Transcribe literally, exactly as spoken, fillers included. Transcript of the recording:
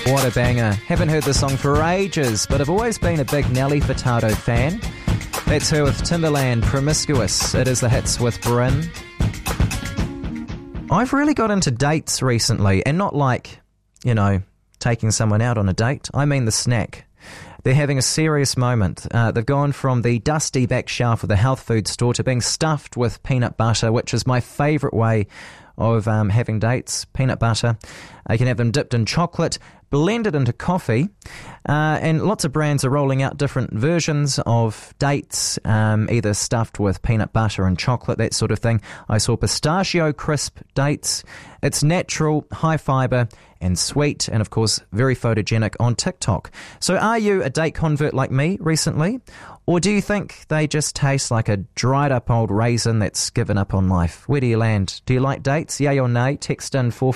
What a banger. Haven't heard the song for ages, but I've always been a big Nelly Furtado fan. That's her with Timberland, Promiscuous. It is the hits with Bryn. I've really got into dates recently, and not like, you know, taking someone out on a date. I mean the snack. They're having a serious moment. Uh, they've gone from the dusty back shelf of the health food store to being stuffed with peanut butter, which is my favourite way of um, having dates. Peanut butter. Uh, you can have them dipped in chocolate, blended into coffee, uh, and lots of brands are rolling out different versions of dates, um, either stuffed with peanut butter and chocolate, that sort of thing. I saw pistachio crisp dates. It's natural, high fibre and sweet, and of course very photogenic on TikTok. So are you a date convert like me recently? Or do you think they just taste like a dried up old raisin that's given up on life? Where do you land? Do you like dates? Yay or nay? Text in four